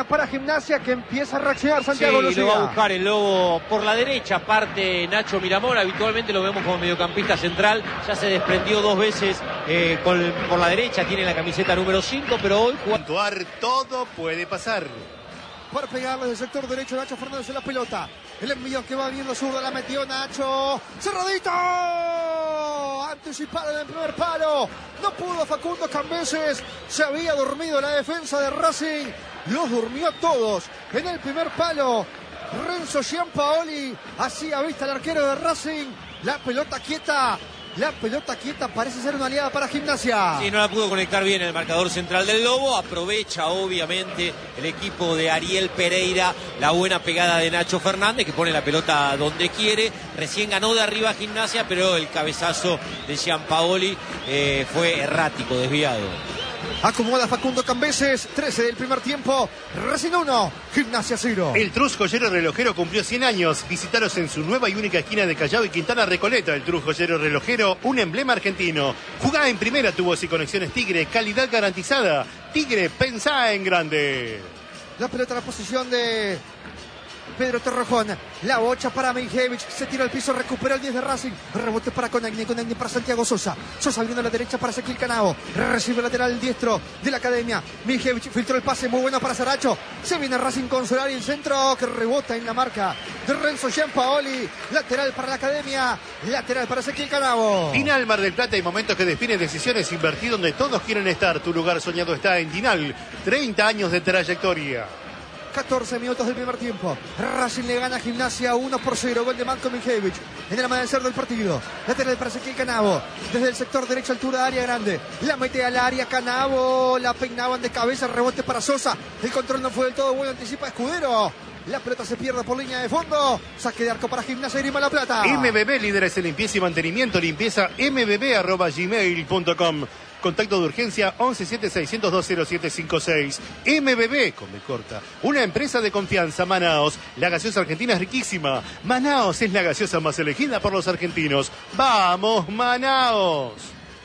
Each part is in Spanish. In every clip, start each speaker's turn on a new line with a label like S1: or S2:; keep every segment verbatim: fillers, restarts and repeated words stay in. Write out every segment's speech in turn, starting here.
S1: buena para Gimnasia, que empieza a reaccionar Santiago
S2: Sí,
S1: Lucía.
S2: lo va a buscar el Lobo por la derecha, parte Nacho Miramón. Habitualmente lo vemos como mediocampista central. Ya se desprendió dos veces eh, con, por la derecha, tiene la camiseta número cinco, pero hoy juega...
S3: Puntuar, todo puede pasar.
S1: Para pegarle del sector derecho, Nacho Fernández en la pelota. El envío que va viniendo zurdo, la metió Nacho. ¡Cerradito! Anticipado en el primer palo. No pudo Facundo Cambeses. Se había dormido la defensa de Racing. Los durmió a todos en el primer palo. Renzo Giampaoli hacía vista al arquero de Racing. La pelota quieta. La pelota quieta parece ser una aliada para Gimnasia.
S2: Sí, no la pudo conectar bien el marcador central del Lobo. Aprovecha, obviamente, el equipo de Ariel Pereira la buena pegada de Nacho Fernández, que pone la pelota donde quiere. Recién ganó de arriba Gimnasia, pero el cabezazo de Giampaoli eh, fue errático, desviado.
S1: Acomoda Facundo Cambeses, trece del primer tiempo, Racing uno, Gimnasia cero.
S3: El Trus Joyero Relojero cumplió cien años. Visítalos en su nueva y única esquina de Callao y Quintana Recoleta. El Trus Joyero Relojero, un emblema argentino. Jugá en primera, tubos y conexiones Tigre, calidad garantizada. Tigre, pensá en grande.
S1: La pelota en la posición de Pedro Torrejón. La bocha para Mijevich. Se tira al piso, recupera el diez de Racing. Rebote para Conagni, Conagni para Santiago Sosa. Sosa abriendo a la derecha para Ezequiel Canao. Recibe el lateral diestro de la academia. Mijevich filtró el pase, muy bueno para Saracho. Se viene Racing con Solari, el centro que rebota en la marca de Renzo Giampaoli. Lateral para la academia. Lateral para Ezequiel Canao.
S3: Dinal Mar del Plata, hay momentos que definen decisiones. Invertir donde todos quieren estar. Tu lugar soñado está en Dinal. treinta años de trayectoria.
S1: catorce minutos del primer tiempo. Racing le gana a Gimnasia uno por cero. Gol de Marko Mijevich en el amanecer del partido. Lateral para Ezequiel Canavo. Desde el sector derecho, altura de área grande. La mete al área Canavo. La peinaban de cabeza. Rebote para Sosa. El control no fue del todo bueno. Anticipa Escudero. La pelota se pierde por línea de fondo. Saque de arco para Gimnasia y Grima La Plata.
S3: M B B, líderes en limpieza y mantenimiento. Limpieza m b b arroba gmail punto com. Contacto de urgencia once siete seiscientos dos cero siete cinco seis. M B B, con B corta. Una empresa de confianza, Manaos. La gaseosa argentina es riquísima. Manaos es la gaseosa más elegida por los argentinos. ¡Vamos, Manaos!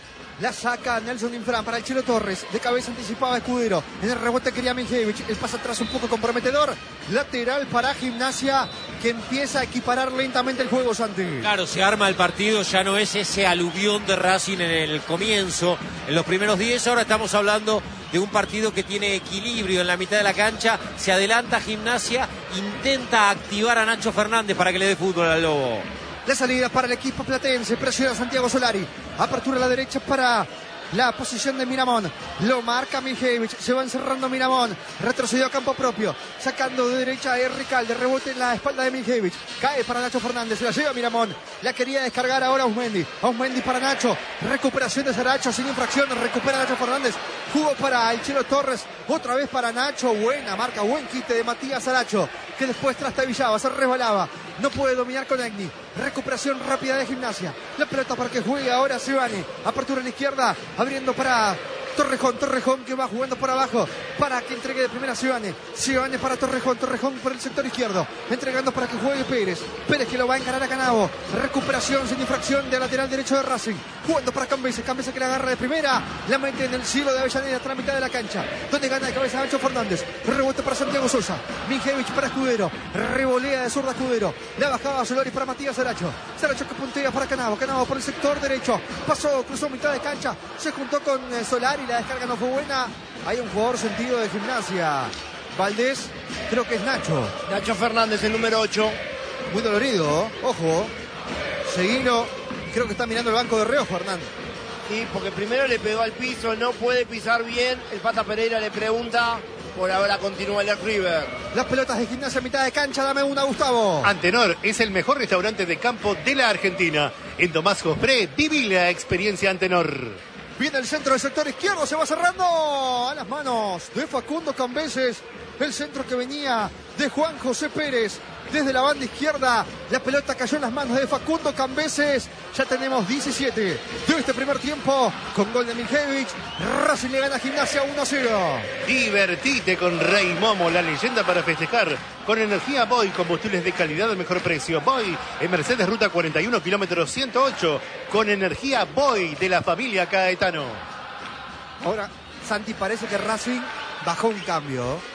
S1: La saca Nelson Infran para el Chelo Torres. De cabeza anticipaba Escudero. En el rebote quería Mijevich. El pase atrás un poco comprometedor. Lateral para Gimnasia, que empieza a equiparar lentamente el juego, Santi.
S2: Claro, se arma el partido. Ya no es ese aluvión de Racing en el comienzo, en los primeros diez. Ahora estamos hablando de un partido que tiene equilibrio en la mitad de la cancha. Se adelanta Gimnasia. Intenta activar a Nacho Fernández para que le dé fútbol al Lobo.
S1: La salida para el equipo platense, presiona Santiago Solari. Apertura a la derecha para la posición de Miramón. Lo marca Mijevich, se va encerrando Miramón. Retrocedió a campo propio, sacando de derecha a Ricalde. Rebote en la espalda de Mijevich. Cae para Nacho Fernández, se la lleva Miramón. La quería descargar ahora Ausmendi. Ausmendi para Nacho. Recuperación de Saracho sin infracción. Recupera Nacho Fernández. Jugó para el Chelo Torres. Otra vez para Nacho. Buena marca, buen quite de Matías Saracho, que después trastabillaba, se resbalaba. No puede dominar con Agni. Recuperación rápida de Gimnasia. La pelota para que juegue ahora Sebane. Apertura en la izquierda. Abriendo para Torrejón. Torrejón que va jugando por abajo para que entregue de primera Sebane. Sebane para Torrejón. Torrejón por el sector izquierdo. Entregando para que juegue Pérez. Pérez que lo va a encarar a Canavo. Recuperación sin infracción de lateral derecho de Racing. Jugando para Cambeses. Cambeses que la agarra de primera. La mete en el cielo de Avellaneda hasta la mitad de la cancha. Donde gana de cabeza Nacho Fernández. Rebote para Santiago Sosa. Mijevich para Escudero. Revolea de zurda Escudero. La bajaba a Solari para Matías Saracho. Saracho que puntea para Canavo. Canavo por el sector derecho. Pasó, cruzó mitad de cancha. Se juntó con eh, Solari. La descarga no fue buena. Hay un jugador sentido de Gimnasia. Valdés, creo que es Nacho.
S4: Nacho Fernández, el número ocho.
S1: Muy dolorido, ojo. Seguino, creo que está mirando el banco de reojo, Hernán.
S4: Sí, porque primero le pegó al piso, no puede pisar bien. El Pata Pereira le pregunta. Por ahora continúa el River.
S1: Las pelotas de Gimnasia a mitad de cancha, dame una, Gustavo.
S3: Antenor es el mejor restaurante de campo de la Argentina. En Tomás Jospré, viví la experiencia Antenor.
S1: Viene el centro del sector izquierdo, se va cerrando a las manos de Facundo Cambeses. El centro que venía de Juan José Pérez desde la banda izquierda. La pelota cayó en las manos de Facundo Cambeses. Ya tenemos diecisiete de este primer tiempo con gol de Mijevich. Racing le gana a Gimnasia uno a cero.
S3: Divertite con Rey Momo, la leyenda para festejar. Con energía Boy, combustibles de calidad al mejor precio. Boy en Mercedes Ruta cuarenta y uno, kilómetro ciento ocho. Con energía Boy de la familia Caetano.
S1: Ahora, Santi, parece que Racing bajó un cambio.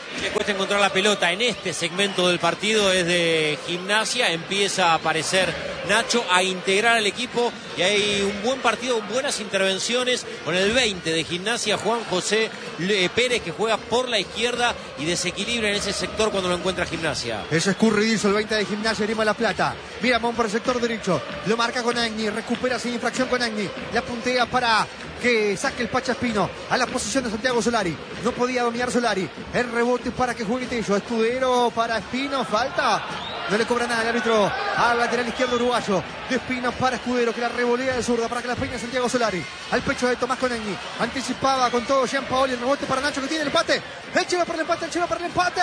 S2: Le cuesta encontrar la pelota en este segmento del partido es de Gimnasia. Empieza a aparecer Nacho, a integrar al equipo y hay un buen partido, buenas intervenciones con el veinte de Gimnasia, Juan José Pérez, que juega por la izquierda y desequilibra en ese sector cuando lo encuentra Gimnasia.
S1: Es escurridizo el veinte de Gimnasia, Grima La Plata. Miramón por el sector derecho, lo marca con Agni, recupera sin infracción con Agni, la puntea para que saque el Pacha Espino a la posición de Santiago Solari. No podía dominar Solari, el rebote para que juegue Tello, Escudero para Espino, falta. No le cobra nada el árbitro al lateral izquierdo uruguayo. De Espino para Escudero, que la revolea de zurda para que la peña Santiago Solari. Al pecho de Tomás Conegni. Anticipaba con todo Gianpaoli. El rebote para Nacho, que tiene el empate. El Chelo para el empate, el Chelo para el empate.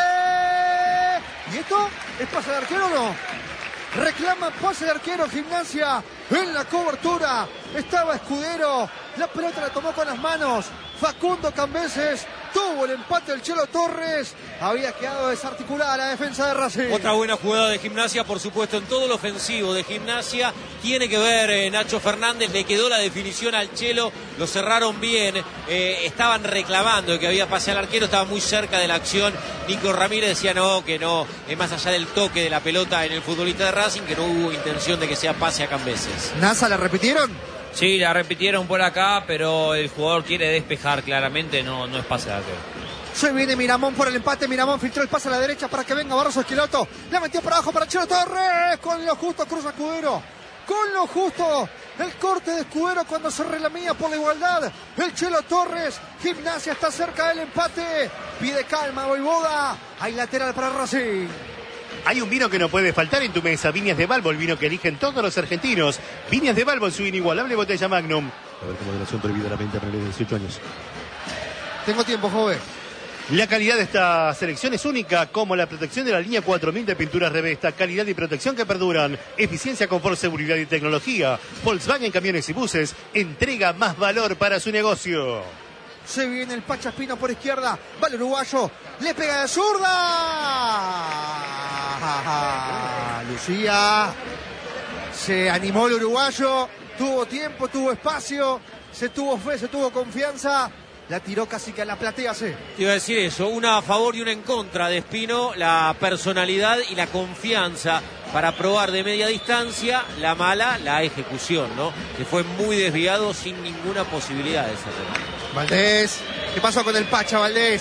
S1: ¿Y esto es pase de arquero o no? Reclama pase de arquero Gimnasia en la cobertura. Estaba Escudero. La pelota la tomó con las manos Facundo Cambeses. Tuvo el empate del Chelo Torres. Había quedado desarticulada la defensa de Racing.
S2: Otra buena jugada de Gimnasia, por supuesto, en todo el ofensivo de Gimnasia. Tiene que ver eh, Nacho Fernández. Le quedó la definición al Chelo. Lo cerraron bien. Eh, estaban reclamando que había pase al arquero. Estaba muy cerca de la acción. Nico Ramírez decía no, que no. Es más allá del toque de la pelota en el futbolista de Racing, que no hubo intención de que sea pase a Cambeses.
S1: ¿NASA la repitieron?
S5: Sí, la repitieron por acá, pero el jugador quiere despejar claramente, no, no es pase de arquero.
S1: Se viene Miramón por el empate. Miramón filtró el pase a la derecha para que venga Barroso Esquiloto. La metió para abajo para Chelo Torres. Con lo justo cruza Escudero. Con lo justo el corte de Escudero cuando se relamía por la igualdad. El Chelo Torres. Gimnasia está cerca del empate. Pide calma Voivoda. Hay lateral para Racing.
S3: Hay un vino que no puede faltar en tu mesa, Viñas de Balbo, el vino que eligen todos los argentinos. Viñas de Balbo, su inigualable botella Magnum. A ver, como moderación prohibida a la venta para los dieciocho años.
S1: Tengo tiempo, joven.
S3: La calidad de esta selección es única, como la protección de la línea cuatro mil de pinturas Revesta. Calidad y protección que perduran. Eficiencia, confort, seguridad y tecnología. Volkswagen Camiones y Buses entrega más valor para su negocio.
S1: Se viene el Pacha Espino por izquierda. Va el uruguayo. Le pega de zurda. Lucía. Se animó el uruguayo. Tuvo tiempo, tuvo espacio. Se tuvo fe, se tuvo confianza. La tiró casi que a la platea, sí.
S2: Te iba a decir eso, una a favor y una en contra de Espino, la personalidad y la confianza para probar de media distancia, la mala, la ejecución, ¿no? Que fue muy desviado sin ninguna posibilidad de ese remate.
S1: Valdés, ¿qué pasó con el Pacha, Valdés?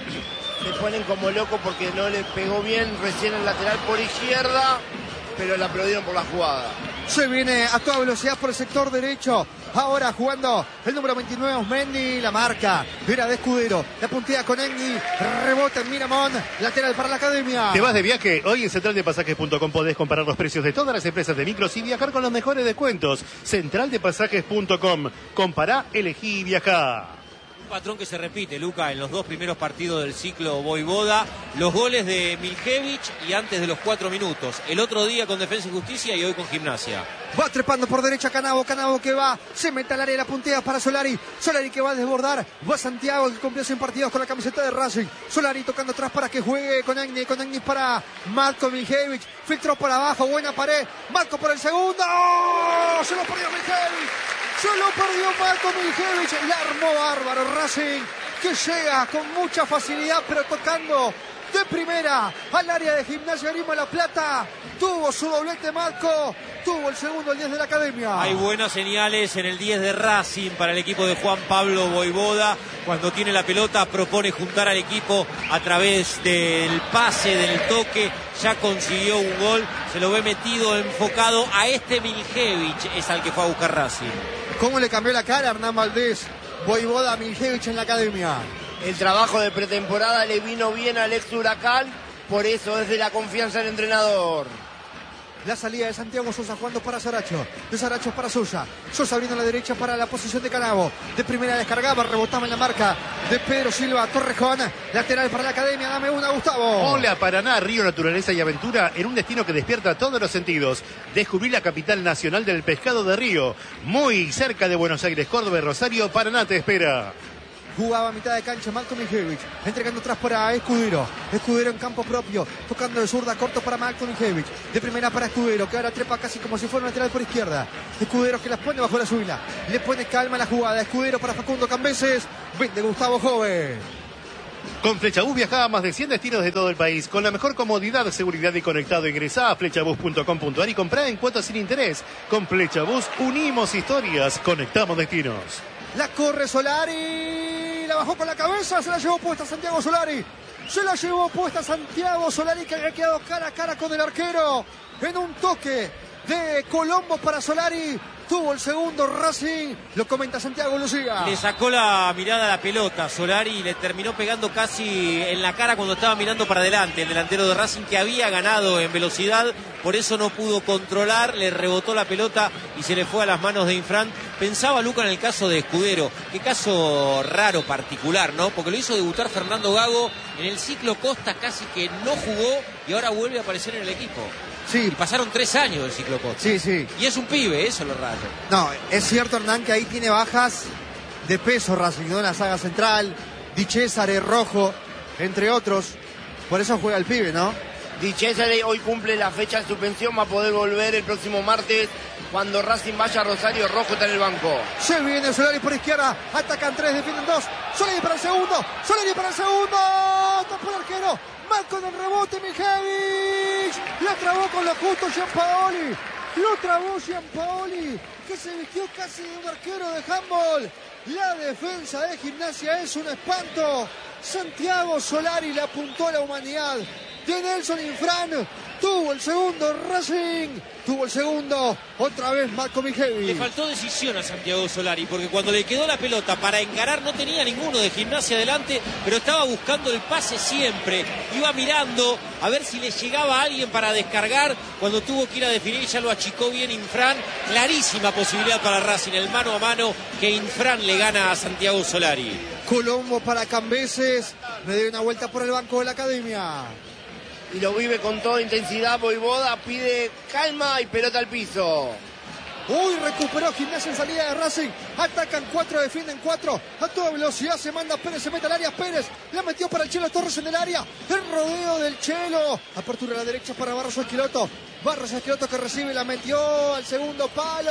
S4: Se ponen como locos porque no le pegó bien recién el lateral por izquierda, pero le aplaudieron por la jugada.
S1: Se viene a toda velocidad por el sector derecho. Ahora jugando el número veintinueve, Osmendi. La marca era de Escudero. La puntea con Enni. Rebota en Miramón. Lateral para la academia.
S3: ¿Te vas de viaje? Hoy en central de pasajes punto com podés comparar los precios de todas las empresas de micros y viajar con los mejores descuentos. central de pasajes punto com. Compará, elegí y viajá.
S2: Un patrón que se repite, Luca, en los dos primeros partidos del ciclo Voivoda. Los goles de Miljevich y antes de los cuatro minutos. El otro día con Defensa y Justicia y hoy con Gimnasia.
S1: Va trepando por derecha Canavo, Canavo que va, se mete al área, la puntea para Solari, Solari que va a desbordar, va Santiago que cumplió cien partidos con la camiseta de Racing, Solari tocando atrás para que juegue con Agni, con Agni para Marco Miljevich, filtró por abajo, buena pared, Marco por el segundo, ¡oh! Se lo perdió Miljevich, se lo perdió Marco Miljevich, la armó bárbaro Racing, que llega con mucha facilidad pero tocando de primera al área de Gimnasia Grima La Plata. Tuvo su doblete Marco, tuvo el segundo el diez de la academia.
S2: Hay buenas señales en el diez de Racing para el equipo de Juan Pablo Voivoda. Cuando tiene la pelota propone juntar al equipo a través del pase, del toque. Ya consiguió un gol, se lo ve metido, enfocado a este Miljevich, es al que fue a buscar Racing.
S1: ¿Cómo le cambió la cara a Hernán Valdés? Voivoda a Miljevich en la academia.
S4: El trabajo de pretemporada le vino bien al ex Huracán, por eso es de la confianza del entrenador.
S1: La salida de Santiago Sosa jugando para Saracho. De Saracho para Sosa. Sosa abriendo a la derecha para la posición de Canavo. De primera descargaba, rebotaba en la marca de Pedro Silva. Torrejón, lateral para la academia. Dame una, Gustavo.
S3: Hola, Paraná, Río, Naturaleza y Aventura en un destino que despierta todos los sentidos. Descubrí la capital nacional del pescado de Río. Muy cerca de Buenos Aires, Córdoba y Rosario. Paraná te espera.
S1: Jugaba a mitad de cancha Marco Miljevich, entregando atrás para Escudero. Escudero en campo propio, tocando de zurda, corto para Marco Miljevich. De primera para Escudero, que ahora trepa casi como si fuera un lateral por izquierda. Escudero que las pone bajo la suila. Le pone calma a la jugada. Escudero para Facundo Cambeses. Vende Gustavo Joven.
S3: Con Flechabús viaja a más de cien destinos de todo el país. Con la mejor comodidad, seguridad y conectado. Ingresá a flechabús punto com punto a r y comprá en cuotas sin interés. Con Flechabús unimos historias, conectamos destinos.
S1: La corre Solari, la bajó con la cabeza, se la llevó puesta Santiago Solari. Se la llevó puesta Santiago Solari, que había quedado cara a cara con el arquero. En un toque de Colombo para Solari. Tuvo el segundo Racing, lo comenta Santiago Lucía.
S2: Le sacó la mirada a la pelota Solari y le terminó pegando casi en la cara cuando estaba mirando para adelante. El delantero de Racing, que había ganado en velocidad, por eso no pudo controlar, le rebotó la pelota y se le fue a las manos de Infran. Pensaba Luca en el caso de Escudero, qué caso raro, particular, ¿no? Porque lo hizo debutar Fernando Gago en el ciclo Costa, casi que no jugó y ahora vuelve a aparecer en el equipo.
S1: Sí.
S2: Y pasaron tres años del ciclo Costa.
S1: Sí, sí.
S2: Y es un pibe, eso es lo raro.
S1: No, es cierto, Hernán, que ahí tiene bajas de peso Racing, ¿no? En la saga central, Di Cesare, Rojo, entre otros. Por eso juega el pibe, ¿no?
S4: Di Cesare hoy cumple la fecha de suspensión, va a poder volver el próximo martes cuando Racing vaya a Rosario. Rojo está en el banco.
S1: Se viene Solari por izquierda, atacan tres, defienden dos. Solari para el segundo, Solari para el segundo. Tapó el arquero, mal con el rebote Mijevic. La trabó con lo justo Gianpaoli. Lo trabó Gianpaoli, que se vistió casi de un arquero de handball. La defensa de Gimnasia es un espanto. Santiago Solari le apuntó a la humanidad de Nelson Infran. Tuvo el segundo Racing. Tuvo el segundo. Otra vez Marco Mijevic.
S2: Le faltó decisión a Santiago Solari, porque cuando le quedó la pelota para encarar no tenía ninguno de Gimnasia adelante, pero estaba buscando el pase siempre. Iba mirando a ver si le llegaba a alguien para descargar. Cuando tuvo que ir a definir ya lo achicó bien Infran. Clarísima posibilidad para Racing, el mano a mano que Infran le gana a Santiago Solari.
S1: Colombo para Cambeses. Me dio una vuelta por el banco de la academia.
S4: Y lo vive con toda intensidad. Voivoda pide calma y pelota al piso.
S1: Uy, recuperó Gimnasia en salida de Racing. Atacan cuatro, defienden cuatro. A toda velocidad se manda Pérez, se mete al área. Pérez la metió para el Chelo Torres en el área. El rodeo del Chelo. Apertura a la derecha para Barros Esqueloto. Barros Esqueloto que recibe, la metió al segundo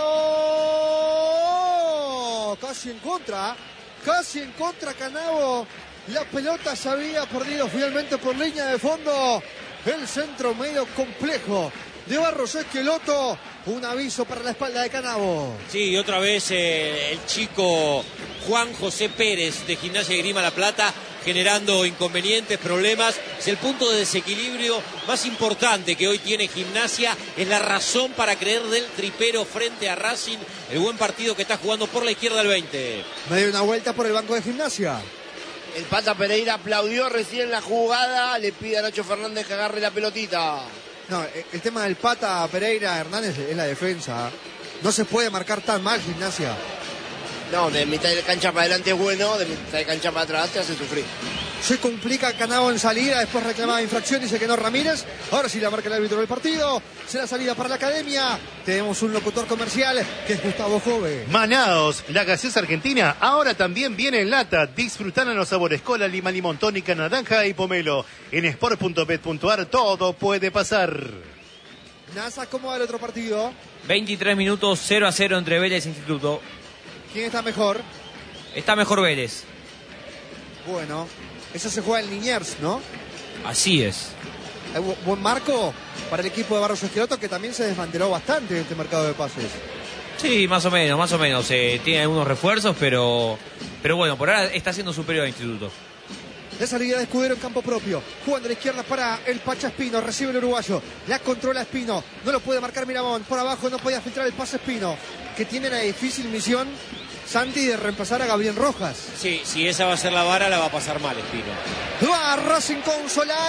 S1: palo. Casi en contra. Casi en contra Canavo. La pelota se había perdido finalmente por línea de fondo. El centro medio complejo de Barros Esqueloto. Un aviso para la espalda de Canavo.
S2: Sí, otra vez eh, el chico Juan José Pérez de Gimnasia de Grima La Plata generando inconvenientes, problemas. Es el punto de desequilibrio más importante que hoy tiene Gimnasia. Es la razón para creer del tripero frente a Racing. El buen partido que está jugando por la izquierda el veinte.
S1: Me dio una vuelta por el banco de Gimnasia.
S4: El Pata Pereira aplaudió recién la jugada. Le pide a Nacho Fernández que agarre la pelotita.
S1: No, el tema del Pata Pereira Hernández es la defensa. No se puede marcar tan mal Gimnasia.
S4: No, de mitad de cancha para adelante es bueno, de mitad de cancha para atrás te hace sufrir.
S1: Se complica Canavo en salida, después reclamaba infracción, dice que no Ramírez. Ahora sí la marca el árbitro del partido. Será salida para la academia. Tenemos un locutor comercial que es Gustavo Jove.
S3: Manaos, la gaseosa argentina, ahora también viene en lata. Disfrutan los sabores cola, lima, limón, tónica, naranja y pomelo. En sport punto bet punto a r todo puede pasar.
S1: NASA, ¿cómo va el otro partido?
S5: veintitrés minutos, cero a cero entre Vélez e Instituto.
S1: ¿Quién está mejor?
S5: Está mejor Vélez.
S1: Bueno, eso se juega en Liniers, ¿no?
S5: Así es.
S1: Hay bu- buen marco para el equipo de Barros Esqueloto, que también se desmanteló bastante en este mercado de pases.
S5: Sí, más o menos, más o menos. Eh, tiene algunos refuerzos, pero, pero bueno, por ahora está siendo superior al Instituto.
S1: La salida de Escudero en campo propio. Jugando a la izquierda para el Pacha Espino. Recibe el uruguayo. La controla Espino. No lo puede marcar Miramón. Por abajo no podía filtrar el pase Espino, que tiene la difícil misión, Santi, de reemplazar a Gabriel Rojas.
S2: Sí, si esa va a ser la vara, la va a pasar mal Espino.
S1: Va Racing con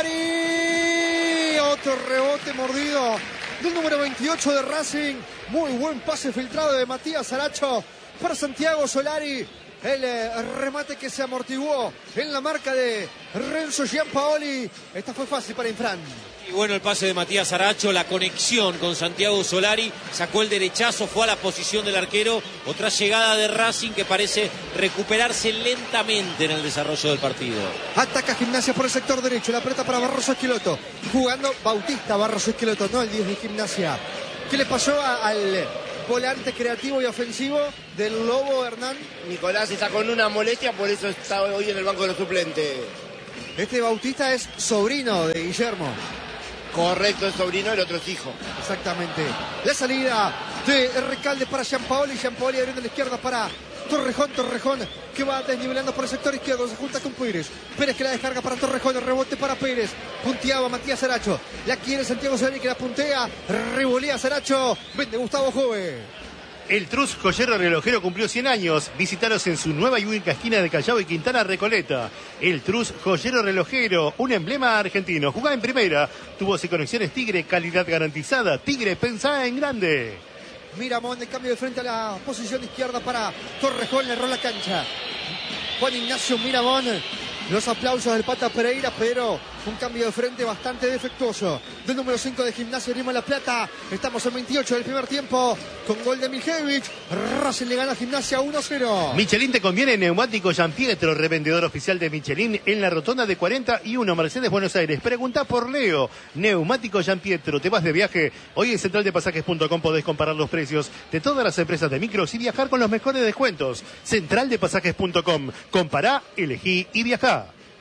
S1: Solari. Otro rebote mordido del número veintiocho de Racing. Muy buen pase filtrado de Matías Aracho para Santiago Solari. El eh, remate que se amortiguó en la marca de Renzo Gianpaoli. Esta fue fácil para Infran.
S2: Y bueno, el pase de Matías Aracho, la conexión con Santiago Solari, sacó el derechazo, fue a la posición del arquero. Otra llegada de Racing que parece recuperarse lentamente en el desarrollo del partido.
S1: Ataca Gimnasia por el sector derecho. La pelota para Barros Esqueloto. Jugando Bautista Barros Esqueloto, no el diez de Gimnasia. ¿Qué le pasó a, al volante creativo y ofensivo del Lobo, Hernán?
S4: Nicolás está con una molestia, por eso está hoy en el banco de los suplentes.
S1: Este Bautista es sobrino de Guillermo.
S4: Correcto, es sobrino, el otro es hijo.
S1: Exactamente. La salida de Recalde para Gianpaoli. Gianpaoli abriendo la izquierda para Torrejón. Torrejón que va desnivelando por el sector izquierdo. Se junta con Pérez. Pérez que la descarga para Torrejón. El rebote para Pérez. Punteaba Matías Saracho. La quiere Santiago Solari que la puntea. Revolea Saracho. Vende Gustavo Jove.
S3: El Trus Joyero Relojero cumplió cien años. Visítanos en su nueva y única esquina de Callao y Quintana Recoleta. El Trus Joyero Relojero, un emblema argentino. Jugá en primera. Tubos y conexiones Tigre, calidad garantizada. Tigre, pensá en grande.
S1: Miramón de cambio de frente a la posición izquierda para Torrejón. Le erró la cancha. Juan Ignacio Miramón. Los aplausos del Pata Pereira, pero un cambio de frente bastante defectuoso. Del número cinco de Gimnasia Grima La Plata. Estamos en veintiocho del primer tiempo con gol de Mijevich. Racing le gana a Gimnasia uno a cero.
S3: Michelin te conviene. Neumático Gianpietro, revendedor oficial de Michelin en la rotonda de cuarenta y uno, Mercedes, Buenos Aires. Pregunta por Leo. Neumático Gianpietro. ¿Te vas de viaje? Hoy en central de pasajes punto com podés comparar los precios de todas las empresas de micros y viajar con los mejores descuentos. central de pasajes punto com. Compará, elegí y viajá.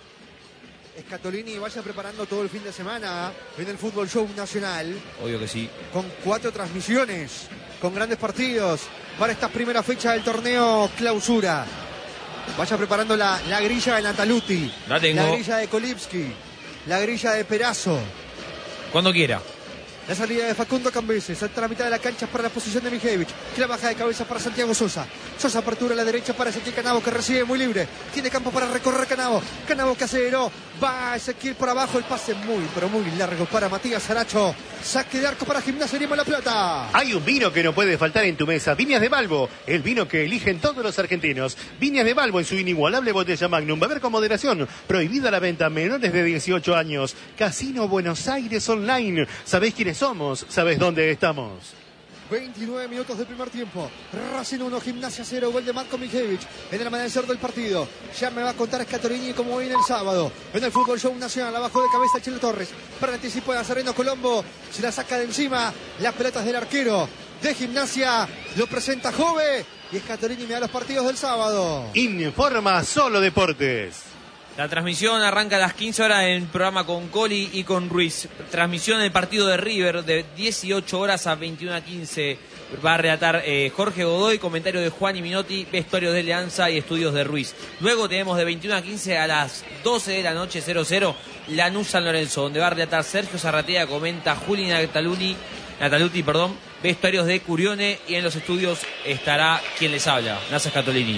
S1: Scatolini vaya preparando todo el fin de semana en el Fútbol Show Nacional.
S5: Obvio que sí.
S1: Con cuatro transmisiones, con grandes partidos para esta primera fecha del torneo Clausura. Vaya preparando la, la grilla de Nataluti,
S5: La tengo.
S1: la grilla de Kolipski, la grilla de Perazo.
S5: Cuando quiera.
S1: La salida de Facundo Cambeses, hasta la mitad de la cancha para la posición de Mijevich, que la baja de cabeza para Santiago Sosa. Sosa apertura a la derecha para Ezequiel Canavo, que recibe muy libre. Tiene campo para recorrer Canavo. Canavo que aceleró. Va Ezequiel por abajo, el pase muy, pero muy largo para Matías Saracho. Saque de arco para Gimnasia Grima La Plata.
S3: Hay un vino que no puede faltar en tu mesa. Viñas de Balbo, el vino que eligen todos los argentinos. Viñas de Balbo en su inigualable botella Magnum. Beber con moderación. Prohibida la venta a menores de dieciocho años. Casino Buenos Aires Online. ¿Sabés quiénes somos? ¿Sabés dónde estamos?
S1: veintinueve minutos del primer tiempo. Racing uno, Gimnasia cero. Gol de Marco Mijevich en el amanecer del partido. Ya me va a contar Scatolini cómo viene el sábado en el Fútbol Show Nacional. Abajo de cabeza Chile Torres. Para el anticipo de Nazareno Colombo. Se la saca de encima. Las pelotas del arquero de Gimnasia. Lo presenta Jove. Y Scatolini me da los partidos del sábado.
S3: Informa Solo Deportes.
S5: La transmisión arranca a las quince horas en el programa con Coli y con Ruiz. Transmisión del partido de River de dieciocho horas a veintiuna a quince. Va a relatar eh, Jorge Godoy, comentario de Juan y Minotti, vestuarios de Leanza y estudios de Ruiz. Luego tenemos de veintiuna a quince a las doce de la noche, cero cero, Lanús San Lorenzo, donde va a relatar Sergio Zarratea, comenta Juli Nataluni, Nataluti, perdón, vestuarios de Curione, y en los estudios estará quien les habla, Nasa Scatolini.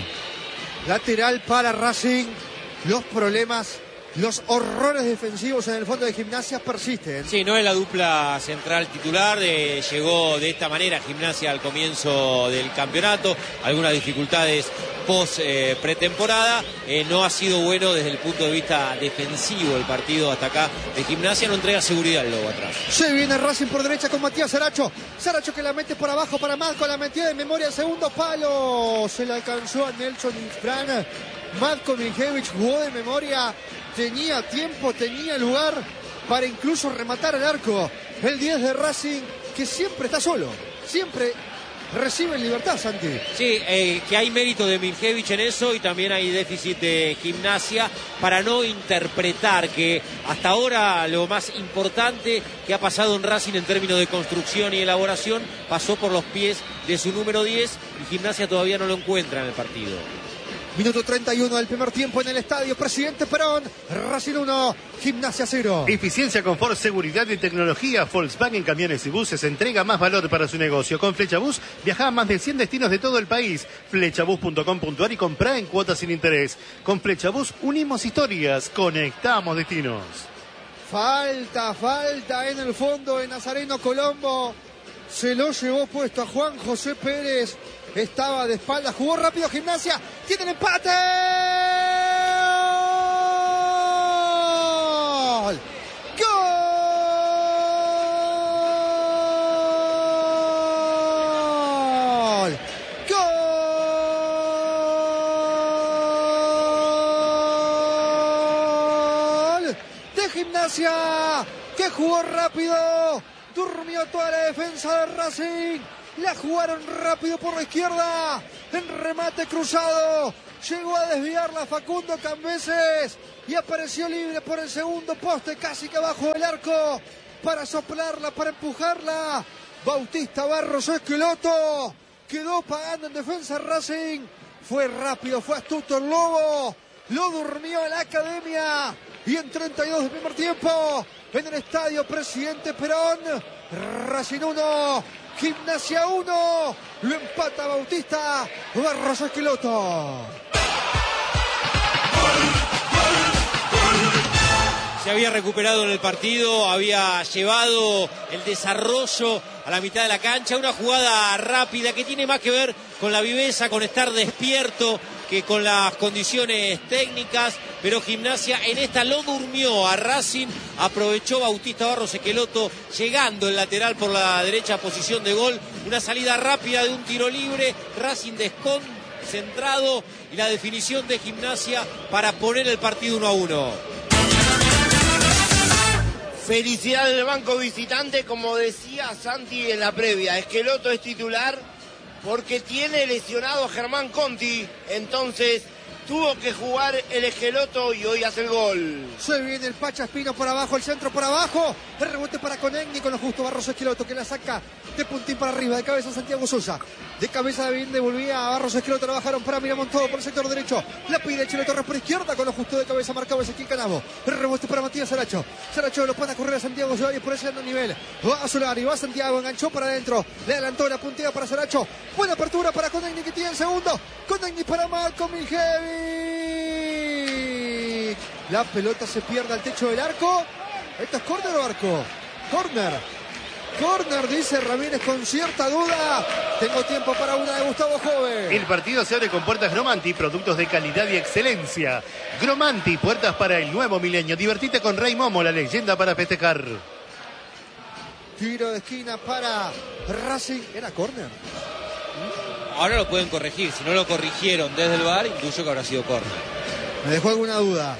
S1: Lateral para Racing. Los problemas, los horrores defensivos en el fondo de Gimnasia persisten.
S2: Sí, no es la dupla central titular. Eh, llegó de esta manera Gimnasia al comienzo del campeonato. Algunas dificultades post eh, pretemporada. Eh, no ha sido bueno desde el punto de vista defensivo el partido hasta acá de Gimnasia. No entrega seguridad el lobo atrás.
S1: Se viene Racing por derecha con Matías Saracho. Saracho que la mete por abajo para Marco. La metió de memoria al segundo palo. Se la alcanzó a Nelson Infran. Matko Mijevich jugó de memoria, tenía tiempo, tenía lugar para incluso rematar el arco. El diez de Racing, que siempre está solo, siempre recibe en libertad, Santi.
S2: Sí, eh, que hay mérito de Mijevich en eso, y también hay déficit de Gimnasia para no interpretar que hasta ahora lo más importante que ha pasado en Racing en términos de construcción y elaboración pasó por los pies de su número diez, y Gimnasia todavía no lo encuentra en el partido.
S1: Minuto treinta y uno del primer tiempo en el estadio Presidente Perón. Racing uno, Gimnasia cero.
S3: Eficiencia, confort, seguridad y tecnología. Volkswagen Camiones y Buses entrega más valor para su negocio. Con Flechabús viaja a más de cien destinos de todo el país. Flechabús punto com punto a r y comprá en cuotas sin interés. Con Flechabús unimos historias, conectamos destinos.
S1: Falta, falta en el fondo de Nazareno Colombo. Se lo llevó puesto a Juan José Pérez. Estaba de espalda, jugó rápido Gimnasia. ¡Tiene el empate! ¡Gol! ¡Gol! ¡Gol! De Gimnasia, que jugó rápido. Durmió toda la defensa de Racing. La jugaron rápido por la izquierda. En remate cruzado. Llegó a desviarla Facundo Cambeses y apareció libre por el segundo poste, casi que abajo del arco, para soplarla, para empujarla. Bautista Barros Esqueloto quedó pagando en defensa Racing. Fue rápido, fue astuto el Lobo. Lo durmió en la academia. Y en treinta y dos del primer tiempo, en el estadio Presidente Perón, Racing uno, Gimnasia uno. Lo empata Bautista Barros Esqueloto.
S2: Se había recuperado en el partido, había llevado el desarrollo a la mitad de la cancha, una jugada rápida que tiene más que ver con la viveza, con estar despierto, que con las condiciones técnicas, pero Gimnasia en esta lo durmió a Racing, aprovechó Bautista Barros Esqueloto, llegando el lateral por la derecha, posición de gol, una salida rápida de un tiro libre, Racing desconcentrado y la definición de Gimnasia para poner el partido uno a uno.
S4: Felicidad del banco visitante, como decía Santi en la previa. Esqueloto es titular porque tiene lesionado a Germán Conti, entonces tuvo que jugar el Esqueloto y hoy hace el gol.
S1: Se viene el Pacha Espino por abajo, el centro por abajo, el rebote para Conegni con lo justo Barros Esqueloto que la saca de puntín para arriba, de cabeza Santiago Sosa, de cabeza bien devolvía a Barros Esqueloto, la bajaron para Miramón todo por el sector derecho, la pide Chelo Torres por izquierda con lo justo de cabeza marcado Ezequiel Canavo, el rebote para Matías Saracho, Saracho lo pone a correr a Santiago Solari por ese nivel, va a Solari, va a Santiago, enganchó para adentro, le adelantó la puntilla para Saracho, buena apertura para Conegni que tiene el segundo, Conegni para Malcolm Miljevic, la pelota se pierde al techo del arco, ¿esto es córner o arco? Córner. Corner, dice Ramírez con cierta duda. Tengo tiempo para una de Gustavo Jove.
S3: El partido se abre con puertas Gromanti, productos de calidad y excelencia. Gromanti, puertas para el nuevo milenio. Divertite con Rey Momo, la leyenda para festejar.
S1: Tiro de esquina para Racing. ¿Era córner?
S2: Ahora lo pueden corregir. Si no lo corrigieron desde el V A R, intuyo que habrá sido córner.
S1: Me dejó alguna duda.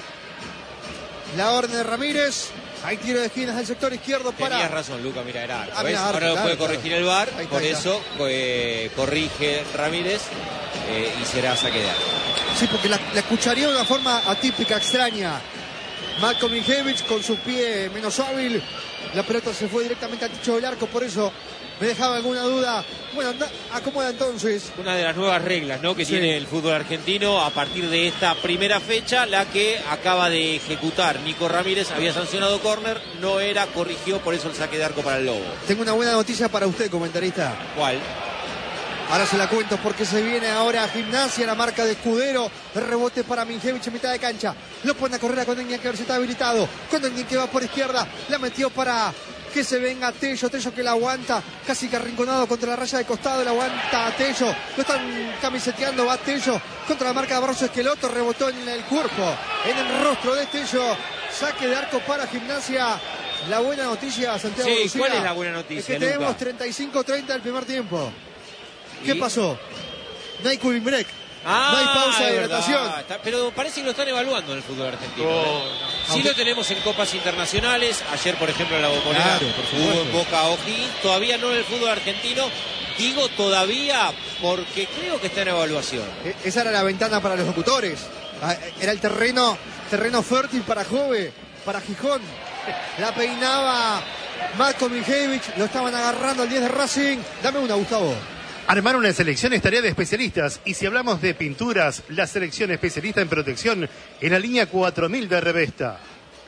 S1: La orden de Ramírez. Hay tiro de esquinas del sector izquierdo para...
S2: Tenías razón, Luca, mira, era arco.
S1: Ah,
S2: ¿Ves?
S1: mira, arco,
S2: ahora lo
S1: claro,
S2: puede corregir el V A R,
S1: ahí está,
S2: por
S1: ahí está.
S2: eso eh, corrige Ramírez eh, y será saque de arco.
S1: Sí, porque la, la escucharía de una forma atípica, extraña. Malcolm Miljevic con su pie menos hábil. La pelota se fue directamente al techo del arco, por eso me dejaba alguna duda. Bueno, anda, acomoda entonces.
S2: Una de las nuevas reglas, ¿no?, que
S1: Sí.
S2: tiene el fútbol argentino a partir de esta primera fecha, la que acaba de ejecutar Nico Ramírez. Había sancionado córner, no era, corrigió, por eso el saque de arco para el Lobo.
S1: Tengo una buena noticia para usted, comentarista.
S2: ¿Cuál?
S1: Ahora se la cuento porque se viene ahora a Gimnasia, la marca de Escudero. El rebote para Miljevic en mitad de cancha. Lo pone a correr a Conegni, que a ver si está habilitado. Conegni que va por izquierda. La metió para que se venga Tello. Tello que la aguanta. Casi que arrinconado contra la raya de costado. La aguanta a Tello. Lo están camiseteando. Va Tello contra la marca de Barros Esqueloto. Rebotó en el cuerpo, en el rostro de Tello. Saque de arco para Gimnasia. La buena noticia, Santiago
S2: Sí,
S1: Lucía,
S2: ¿cuál es la buena noticia,
S1: es que
S2: Luca?
S1: tenemos treinta y cinco treinta del primer tiempo. ¿Qué
S2: ¿Y?
S1: pasó? No hay cooling break.
S2: Ah,
S1: no hay pausa
S2: es
S1: de
S2: verdad.
S1: hidratación.
S2: Está- pero parece que lo están evaluando en el fútbol argentino.
S3: Oh,
S2: ¿eh? Sí
S1: Aunque-
S2: lo tenemos en copas internacionales. Ayer, por ejemplo, en la Bombonera
S1: Claro, por
S2: hubo
S1: supuesto.
S2: en Boca O'Higgins. Todavía no en el fútbol argentino. Digo todavía porque creo que está en evaluación.
S1: E- Esa era la ventana para los locutores. Ah, Era el terreno, terreno fértil para Jove, para Gijón. La peinaba Malcolm Miljevic. Lo estaban agarrando al diez de Racing. Dame una, Gustavo.
S3: Armar una selección es tarea de especialistas. Y si hablamos de pinturas, la selección especialista en protección en la línea cuatro mil de Revesta.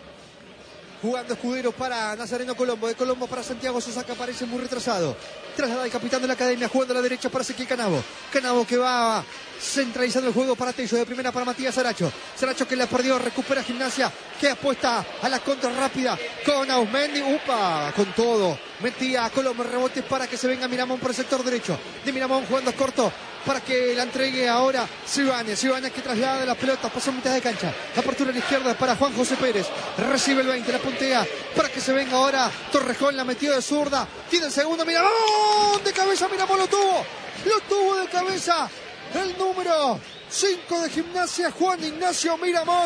S1: Jugando Escudero para Nazareno Colombo. De Colombo para Santiago Sosa, que aparece muy retrasado. Traslada el capitán de la academia. Jugando a la derecha para Ezequiel Canavo. Canavo que va centralizando el juego para Tello. De primera para Matías Saracho. Saracho que la perdió. Recupera Gimnasia. Que apuesta a la contra rápida con Ausmendi. Upa, con todo. Metía a Colombo. Rebote para que se venga Miramón por el sector derecho. De Miramón jugando corto para que la entregue ahora Cibanes. Cibanes que traslada las pelotas. Pasó mitad de cancha. Apertura a la izquierda para Juan José Pérez. Recibe el veinte. La puntea para que se venga ahora Torrejón. La metió de zurda. Tiene el segundo. Miramón de cabeza. Miramón lo tuvo. Lo tuvo de cabeza. El número cinco de Gimnasia, Juan Ignacio Miramón.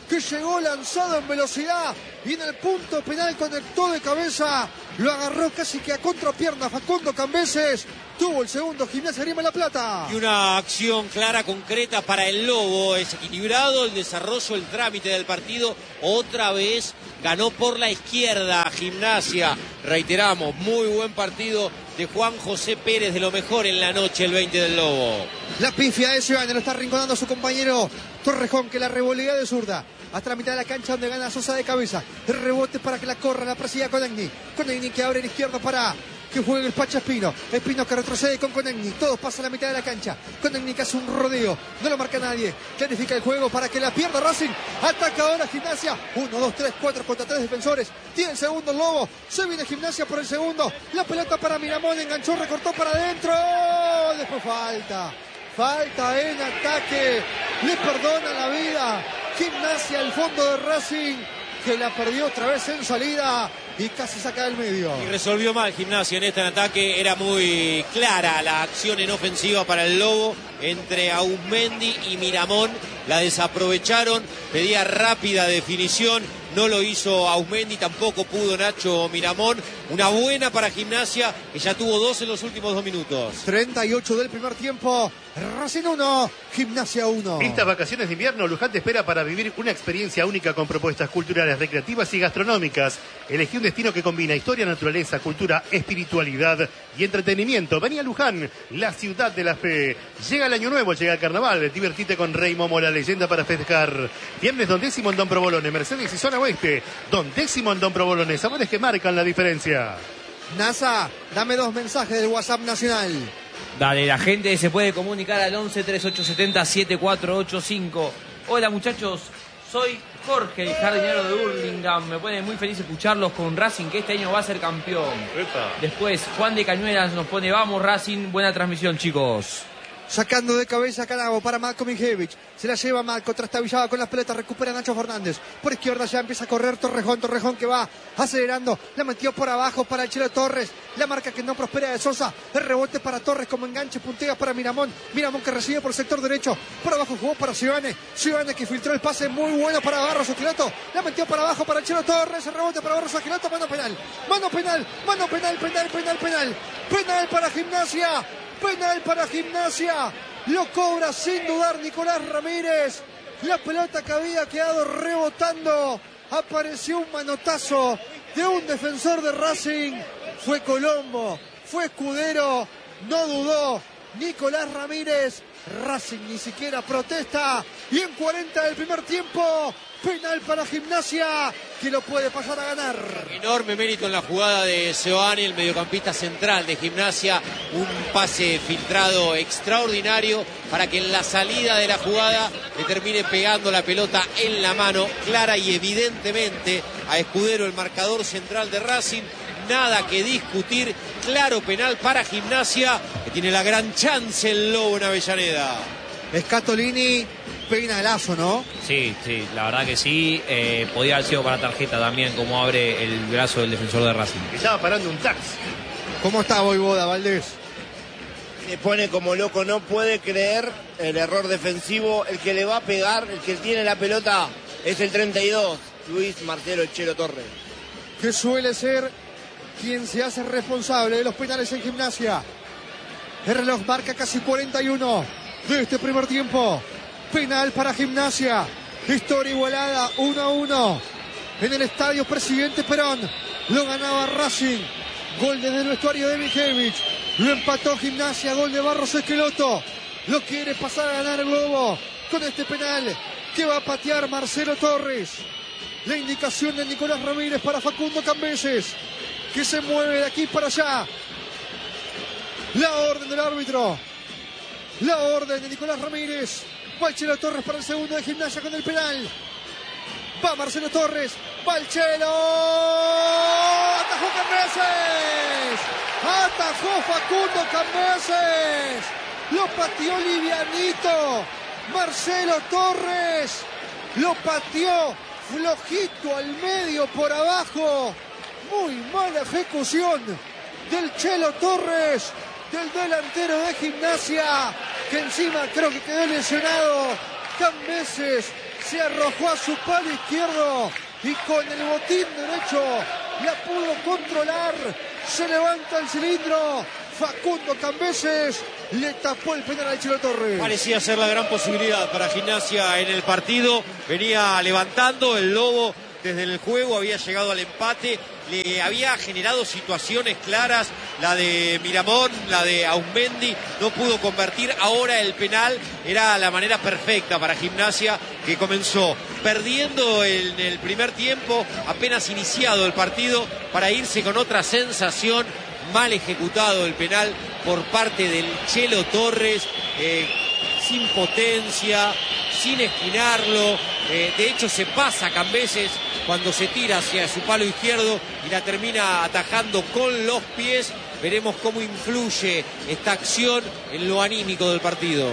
S1: que llegó lanzado en velocidad y en el punto penal conectó de cabeza, lo agarró casi que a contrapierna Facundo Cambeses, tuvo el segundo Gimnasia Grima La Plata.
S2: Y una acción clara, concreta para el Lobo, es equilibrado el desarrollo, el trámite del partido, otra vez ganó por la izquierda Gimnasia, reiteramos, muy buen partido de Juan José Pérez, de lo mejor en la noche el veinte del Lobo.
S1: La pifia de Ciudad lo está arrinconando a su compañero Torrejón, que la revolea de zurda hasta la mitad de la cancha, donde gana Sosa de cabeza. El rebote para que la corra, la persiga Conegni. Conegni que abre en izquierda para que juegue el Pacha Espino. Espino que retrocede con Conegni. Todos pasan a la mitad de la cancha. Conegni que hace un rodeo. No lo marca nadie. Clarifica el juego para que la pierda Racing. Ataca ahora Gimnasia. Uno, dos, tres, cuatro contra tres defensores. Tiene el segundo el Lobo. Se viene Gimnasia por el segundo. La pelota para Miramón. Enganchó, recortó para adentro. Después falta. Falta en ataque. Le perdona la vida Gimnasia al fondo de Racing, que la perdió otra vez en salida y casi saca del medio.
S2: Y resolvió mal Gimnasia en este ataque. Era muy clara la acción en ofensiva para el Lobo entre Auzmendi y Miramón. La desaprovecharon. Pedía rápida definición. No lo hizo Auzmendi, tampoco pudo Nacho Miramón. Una buena para Gimnasia, que ya tuvo dos en los últimos dos minutos.
S1: treinta y ocho del primer tiempo. Racing uno, Gimnasia uno.
S3: Estas vacaciones de invierno, Luján te espera para vivir una experiencia única con propuestas culturales, recreativas y gastronómicas. Elegí un destino que combina historia, naturaleza, cultura, espiritualidad y entretenimiento. Vení a Luján, la ciudad de la fe. Llega el año nuevo, llega el carnaval. Divertite con Rey Momo, la leyenda para festejar. Viernes Don Décimo en Don Provolone, Mercedes y Zona Oeste. Don Décimo en Don Provolone, sabores que marcan la diferencia.
S1: NASA, dame dos mensajes del WhatsApp nacional.
S5: Dale, la gente se puede comunicar al once, treinta y ocho setenta, setenta y cuatro ochenta y cinco. Hola muchachos, soy Jorge, el jardinero de Hurlingham. Me pone muy feliz escucharlos con Racing, que este año va a ser campeón.
S3: Epa.
S5: Después, Juan de Cañuelas nos pone, vamos Racing, buena transmisión chicos.
S1: Sacando de cabeza Canago para Marco Mijevich. Se la lleva Marco, trastabillado con las pelotas, recupera Nacho Fernández. Por izquierda ya empieza a correr Torrejón, Torrejón que va acelerando. La metió por abajo para el Chelo Torres. La marca que no prospera de Sosa. El rebote para Torres como enganche, puntea para Miramón. Miramón que recibe por el sector derecho. Por abajo jugó para Ciudadane. Ciudadane que filtró el pase muy bueno para Barros Aquilato. La metió para abajo para el Chelo Torres. El rebote para Barros Aquilato. Mano penal. Mano penal. Mano penal, penal, penal, penal. Penal para Gimnasia. Penal para Gimnasia. Lo cobra sin dudar Nicolás Ramírez. La pelota que había quedado rebotando. Apareció un manotazo de un defensor de Racing. Fue Colombo. Fue Escudero. No dudó Nicolás Ramírez. Racing ni siquiera protesta. Y en cuarenta del primer tiempo, penal para Gimnasia, que lo puede pasar a ganar.
S2: Enorme mérito en la jugada de Seoane, el mediocampista central de Gimnasia. Un pase filtrado extraordinario para que en la salida de la jugada le termine pegando la pelota en la mano, clara y evidentemente a Escudero, el marcador central de Racing. Nada que discutir, claro penal para Gimnasia, que tiene la gran chance el Lobo en Avellaneda.
S1: Scatolini, penalazo, ¿no?
S5: Sí, sí, la verdad que sí. Eh, podía haber sido para tarjeta también, como abre el brazo del defensor de Racing.
S3: Estaba parando un taxi.
S1: ¿Cómo está Voivoda, Valdés?
S4: Se pone como loco, no puede creer el error defensivo. El que le va a pegar, el que tiene la pelota, es el treinta y dos, Luis Marcelo El Chelo Torres.
S1: Que suele ser quien se hace responsable de los penales en Gimnasia. El reloj marca casi cuarenta y uno de este primer tiempo. Penal para Gimnasia. Historia igualada, uno a uno. En el estadio Presidente Perón. Lo ganaba Racing. Gol desde el vestuario de Mijevich. Lo empató Gimnasia. Gol de Barros Esqueloto. Lo quiere pasar a ganar el Lobo con este penal que va a patear Marcelo Torres. La indicación de Nicolás Ramírez para Facundo Cambeses, que se mueve de aquí para allá. La orden del árbitro. La orden de Nicolás Ramírez. Va el Chelo Torres para el segundo de Gimnasia con el penal. Va Marcelo Torres. Va el Chelo. Atajó Cambeses. Atajó Facundo Cambeses. Lo pateó livianito Marcelo Torres. Lo pateó flojito al medio por abajo. Muy mala ejecución del Chelo Torres, del delantero de Gimnasia, que encima creo que quedó lesionado. Cambeses se arrojó a su palo izquierdo y con el botín derecho la pudo controlar. Se levanta el cilindro. Facundo Cambeses le tapó el penal al Chelo Torres.
S2: Parecía ser la gran posibilidad para Gimnasia en el partido. Venía levantando el Lobo desde el juego, había llegado al empate, le había generado situaciones claras, la de Miramón, la de Aumendi, no pudo convertir. Ahora el penal era la manera perfecta para Gimnasia, que comenzó perdiendo en el primer tiempo, apenas iniciado el partido, para irse con otra sensación. Mal ejecutado el penal por parte del Chelo Torres, eh, sin potencia, sin esquinarlo. Eh, de hecho se pasa Cambeses cuando se tira hacia su palo izquierdo y la termina atajando con los pies. Veremos cómo influye esta acción en lo anímico del partido.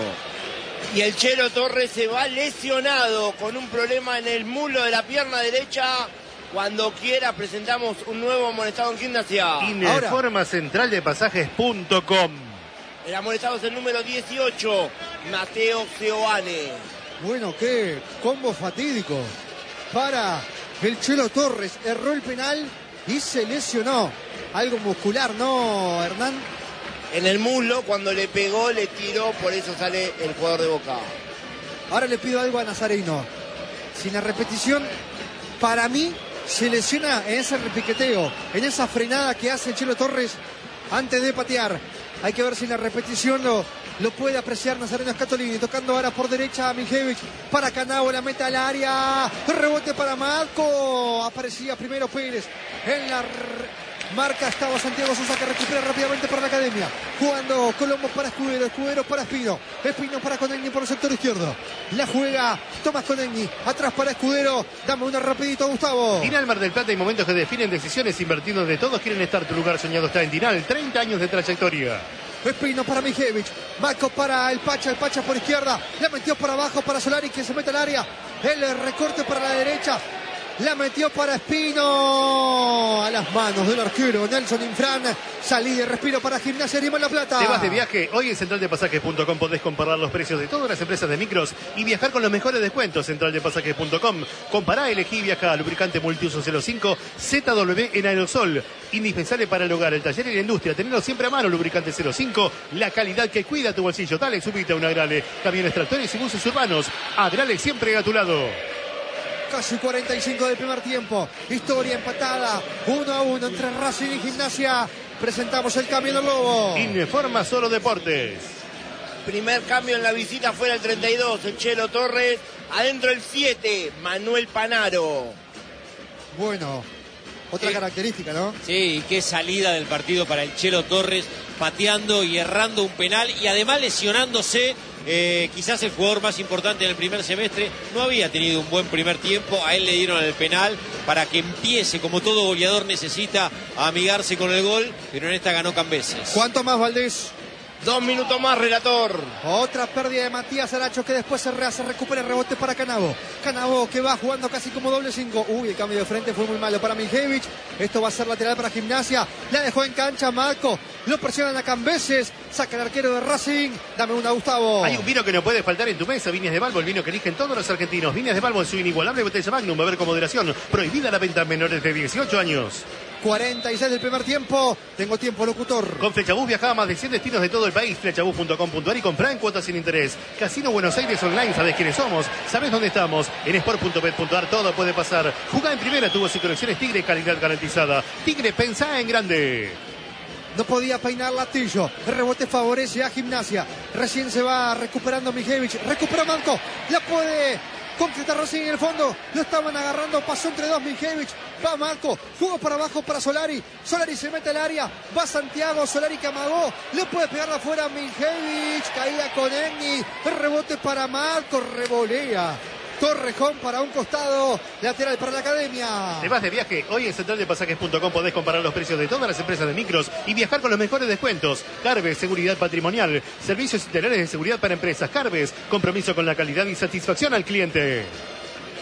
S4: Y el Chelo Torres se va lesionado con un problema en el muslo de la pierna derecha. Cuando quiera presentamos un nuevo amonestado en Gimnasia.
S3: Informa central de pasajes punto com.
S4: El amonestado es el número dieciocho, Mateo Seoane.
S1: Bueno, qué combo fatídico para el Chelo Torres. Erró el penal y se lesionó. Algo muscular, ¿no, Hernán?
S4: En el muslo, cuando le pegó, le tiró, por eso sale el jugador de Boca.
S1: Ahora le pido algo a Nazareno. Sin la repetición, para mí se lesiona en ese repiqueteo, en esa frenada que hace el Chelo Torres antes de patear. Hay que ver si en la repetición lo, lo puede apreciar Nazareno Scatolini. Tocando ahora por derecha a Mijevich. Para Canavo, la meta al área. Rebote para Marco. Aparecía primero Pérez. En la marca estaba Santiago Sosa, que recupera rápidamente para la Academia. Jugando Colombo para Escudero. Escudero para Espino. Espino para Conegni por el sector izquierdo. La juega Tomás Conegni. Atrás para Escudero. Dame una rapidito, Gustavo.
S3: Dinal Mar del Plata, hay momentos que definen decisiones invertidos de todos quieren estar. Tu lugar soñado está en Dinal. treinta años de trayectoria.
S1: Espino para Mijevich. Marco para el Pacha. El Pacha por izquierda. La metió para abajo para Solari, que se mete al área. El recorte para la derecha. La metió para Espino. A las manos del arquero Nelson Infran. Salida y respiro para Gimnasia Grima La Plata.
S3: Te vas de viaje. Hoy en central de pasajes punto com podés comparar los precios de todas las empresas de micros y viajar con los mejores descuentos. central de pasajes punto com. Compará, elegí y viaja. Lubricante multiuso cero cinco Z W en aerosol. Indispensable para el hogar, el taller y la industria. Tenerlo siempre a mano. Lubricante cero cinco. La calidad que cuida tu bolsillo. Dale, subite a un Agrale. Camiones, tractores y buses urbanos. Agrale siempre a tu lado.
S1: Casi cuarenta y cinco del primer tiempo. Historia empatada. uno a uno entre Racing y Gimnasia. Presentamos el cambio del Lobo.
S3: Informa Solo Deportes.
S4: Primer cambio en la visita fuera el treinta y dos, el Chelo Torres. Adentro el siete, Manuel Panaro.
S1: Bueno, otra
S2: Sí.
S1: característica, ¿no?
S2: Sí, y qué salida del partido para el Chelo Torres, pateando y errando un penal y además lesionándose. Eh, quizás el jugador más importante en el primer semestre. No había tenido un buen primer tiempo. A él le dieron el penal para que empiece, como todo goleador necesita, a amigarse con el gol, pero en esta ganó Cambeses.
S1: ¿Cuánto más, Valdés?
S4: Dos minutos más, relator.
S1: Otra pérdida de Matías Aracho, que después se rehace, recupera el rebote para Canavo. Canavo, que va jugando casi como doble cinco. Uy, el cambio de frente fue muy malo para Mijevich. Esto va a ser lateral para Gimnasia. La dejó en cancha Marco. Lo presionan a Cambeses. Saca el arquero de Racing. Dame una, Gustavo.
S3: Hay un vino que no puede faltar en tu mesa. Viñas de Balbo, el vino que eligen todos los argentinos. Viñas de Balbo en su inigualable botella Magnum. Beber con moderación. Prohibida la venta a menores de dieciocho años.
S1: cuarenta y seis del primer tiempo. Tengo tiempo, locutor.
S3: Con Flechabús viaja a más de cien destinos de todo el país. Flechabús punto com punto ar y comprá en cuotas sin interés. Casino Buenos Aires Online. ¿Sabés quiénes somos? ¿Sabés dónde estamos? En sport punto bet punto ar todo puede pasar. Jugá en primera, tubos y colecciones Tigre, calidad garantizada. Tigre, pensá en grande.
S1: No podía peinar Latillo. El rebote favorece a Gimnasia. Recién se va recuperando Mijevich. Recupera Manco. La puede concretar Racing en el fondo. Lo estaban agarrando. Pasó entre dos Mijevich. Va Marco. Juego para abajo para Solari. Solari se mete al área. Va Santiago. Solari que amagó. Le puede pegar de afuera a Mijevich. Caída con Enni. El rebote para Marco. Revolea Torrejón para un costado. Lateral para la Academia.
S3: Te vas de viaje. Hoy en central de pasajes punto com podés comparar los precios de todas las empresas de micros y viajar con los mejores descuentos. Carves, seguridad patrimonial. Servicios integrales de seguridad para empresas. Carves, compromiso con la calidad y satisfacción al cliente.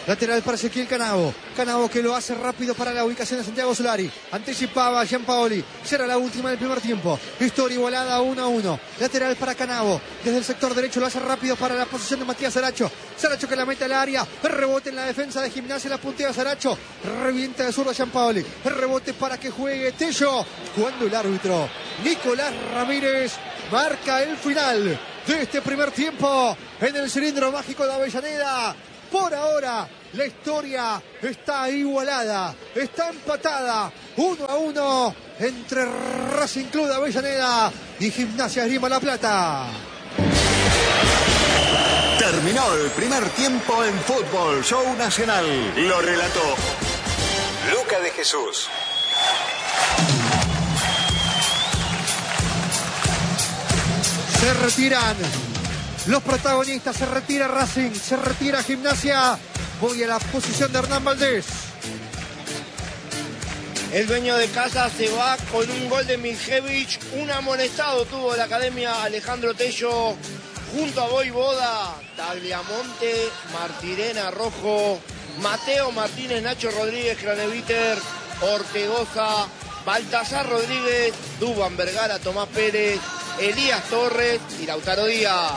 S1: Lateral para Ezequiel Canavo. Canavo que lo hace rápido para la ubicación de Santiago Solari. Anticipaba Gianpaoli. Será la última del primer tiempo. Historia igualada uno a uno. Lateral para Canavo. Desde el sector derecho lo hace rápido para la posición de Matías Saracho. Saracho que la mete al área. Rebote en la defensa de Gimnasia. La puntea Saracho. Revienta de zurdo Gianpaoli. Rebote para que juegue Tello. Cuando el árbitro Nicolás Ramírez marca el final de este primer tiempo en el cilindro mágico de Avellaneda. Por ahora la historia está igualada, está empatada, uno a uno entre Racing Club de Avellaneda y Gimnasia Esgrima La Plata.
S6: Terminó el primer tiempo en Fútbol Show Nacional. Lo relató Luca de Jesús.
S1: Se retiran los protagonistas, se retira Racing, se retira Gimnasia. Voy a la posición de Hernán Valdés.
S4: El dueño de casa se va con un gol de Miljevich. Un amonestado tuvo la academia Alejandro Tello junto a Voivoda, Tagliamonte, Martirena Rojo, Mateo Martínez, Nacho Rodríguez, Craneviter, Ortegoza, Baltasar Rodríguez, Dubán Vergara, Tomás Pérez, Elías Torres y Lautaro Díaz.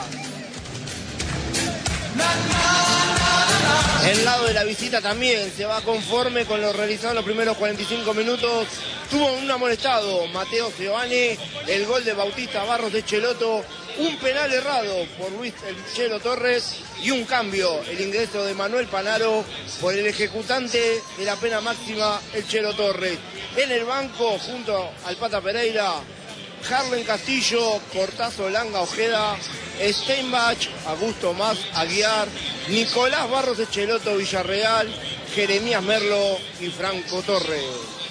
S4: El lado de la visita también se va conforme con lo realizado en los primeros cuarenta y cinco minutos. Tuvo un amonestado Mateo Seoane, el gol de Bautista Barros de Cheloto, un penal errado por Luis El Chelo Torres y un cambio, el ingreso de Manuel Panaro por el ejecutante de la pena máxima, El Chelo Torres. En el banco, junto al Pata Pereira, Harlen Castillo, Cortazo Langa Ojeda, Steinbach, Augusto Más Aguiar, Nicolás Barros Echeloto Villarreal, Jeremías Merlo y Franco Torres.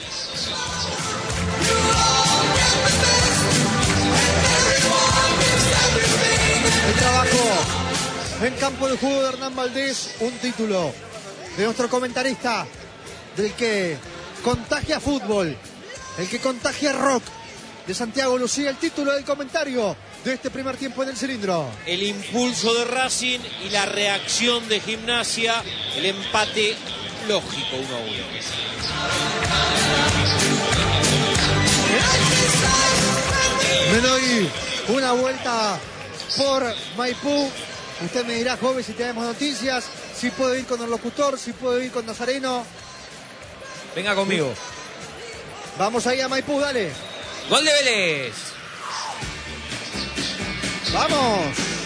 S1: El trabajo en campo de juego de Hernán Valdés, un título de nuestro comentarista, del que contagia fútbol, el que contagia rock, de Santiago Lucía, el título del comentario de este primer tiempo en el cilindro.
S2: El impulso de Racing y la reacción de Gimnasia, el empate lógico uno a uno.
S1: Me doy una vuelta por Maipú. Usted me dirá, joven, si tenemos noticias, si puedo ir con el locutor, si puedo ir con Nazareno.
S5: Venga conmigo.
S1: Vamos ahí a Maipú, dale.
S5: Gol de Vélez.
S1: Vamos.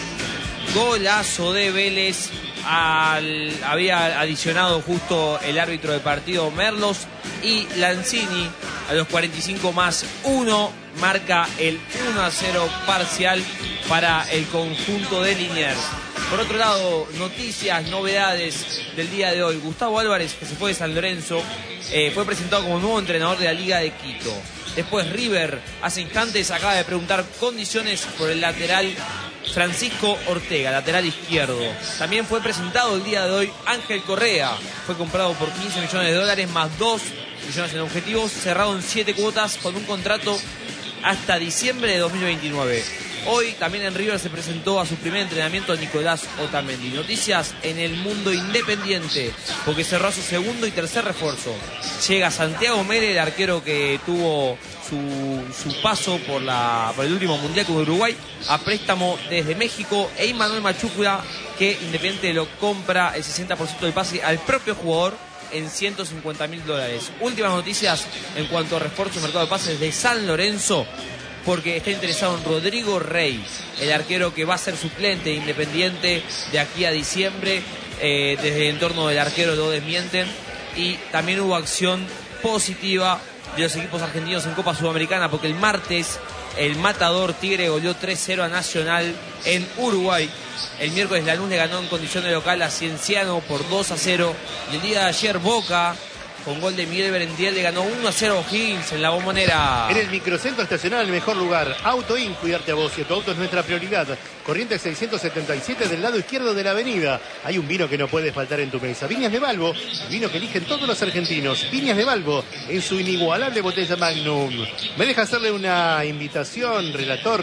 S5: Golazo de Vélez. Al, había adicionado justo el árbitro de partido Merlos y Lanzini a los cuarenta y cinco más uno marca el uno a cero parcial para el conjunto de Liniers. Por otro lado, noticias, novedades del día de hoy. Gustavo Álvarez, que se fue de San Lorenzo, eh, fue presentado como nuevo entrenador de la Liga de Quito. Después River, hace instantes, acaba de preguntar condiciones por el lateral Francisco Ortega, lateral izquierdo. También fue presentado el día de hoy Ángel Correa. Fue comprado por quince millones de dólares más dos millones en objetivos, cerrado en siete cuotas con un contrato hasta diciembre de dos mil veintinueve. Hoy también en River se presentó a su primer entrenamiento Nicolás Otamendi. Noticias en el mundo independiente, porque cerró su segundo y tercer refuerzo. Llega Santiago Mele, el arquero que tuvo su, su paso por, la, por el último Mundial con Uruguay, a préstamo desde México. E Immanuel Machúcula, que Independiente lo compra el sesenta por ciento del pase al propio jugador en ciento cincuenta mil dólares. Últimas noticias en cuanto a refuerzo y mercado de pases de San Lorenzo, porque está interesado en Rodrigo Rey, el arquero que va a ser suplente de Independiente de aquí a diciembre. Eh, desde el entorno del arquero lo desmienten. Y también hubo acción positiva de los equipos argentinos en Copa Sudamericana, porque el martes el Matador Tigre goleó tres cero a Nacional en Uruguay. El miércoles Lanús le ganó en condición de local a Cienciano por dos a cero. Y el día de ayer Boca, con gol de Miguel Berendiel, le ganó uno a cero a O'Higgins en la Bombonera.
S3: En el microcentro estacional, el mejor lugar. Auto Inc, cuidarte a vos, y tu auto es nuestra prioridad. Corrientes seiscientos setenta y siete del lado izquierdo de la avenida. Hay un vino que no puede faltar en tu mesa. Viñas de Balbo, vino que eligen todos los argentinos. Viñas de Balbo, en su inigualable botella Magnum. ¿Me deja hacerle una invitación, relator?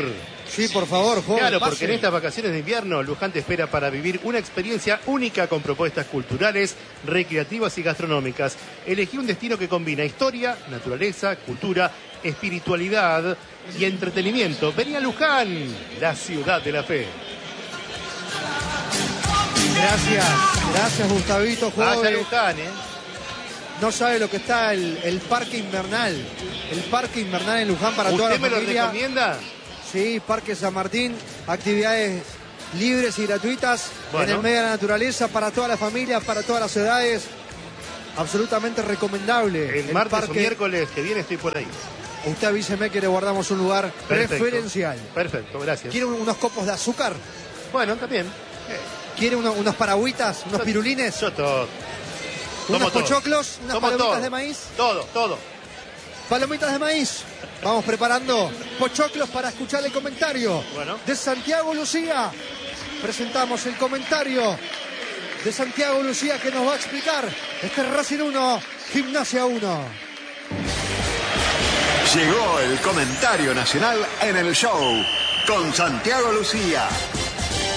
S1: Sí, por favor, joven.
S3: Claro,
S1: pase.
S3: porque en estas vacaciones de invierno, Luján te espera para vivir una experiencia única con propuestas culturales, recreativas y gastronómicas. Elegí un destino que combina historia, naturaleza, cultura, espiritualidad y entretenimiento. Vení a Luján, la ciudad de la fe.
S1: Gracias, gracias Gustavito,
S3: Vaya
S1: joven.
S3: Luján, ¿eh?
S1: No sabe lo que está el, el parque invernal. El parque invernal en Luján para toda la
S3: ¿Usted me lo
S1: familia.
S3: recomienda?
S1: Sí, Parque San Martín, actividades libres y gratuitas
S3: Bueno.
S1: en el medio de la naturaleza para todas las familias, para todas las edades. Absolutamente recomendable.
S3: El martes
S1: parque.
S3: o miércoles que viene estoy por ahí.
S1: Usted avíseme que le guardamos un lugar
S3: Perfecto.
S1: preferencial.
S3: Perfecto, gracias.
S1: ¿Quiere un- unos copos de azúcar?
S3: Bueno, también.
S1: ¿Quiere uno- unos paragüitas? ¿Unos
S3: Yo-
S1: pirulines?
S3: Yo todo.
S1: ¿Unos
S3: Tomo todo.
S1: pochoclos? ¿Unas
S3: Tomo
S1: palomitas
S3: todo.
S1: de maíz?
S3: Todo, todo.
S1: Palomitas de maíz. Vamos preparando pochoclos para escuchar el comentario
S3: Bueno.
S1: de Santiago Lucía. Presentamos el comentario de Santiago Lucía que nos va a explicar este Racing uno, Gimnasia uno.
S6: Llegó el comentario nacional en el show con Santiago Lucía.